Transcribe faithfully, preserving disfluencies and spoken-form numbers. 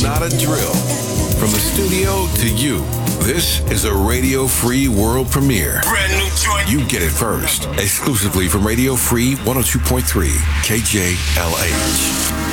not a drill. From the studio to you, this is a Radio Free world premiere. Brand new joint. You get it first, exclusively from Radio Free one oh two point three K J L H.